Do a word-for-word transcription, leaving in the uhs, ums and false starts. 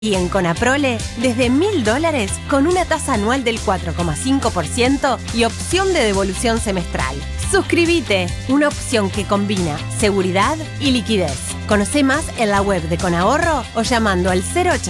Y en Conaprole, desde mil dólares con una tasa anual del cuatro coma cinco por ciento y opción de devolución semestral. Suscríbete, una opción que combina seguridad y liquidez. Conoce más en la web de Conahorro o llamando al cero ocho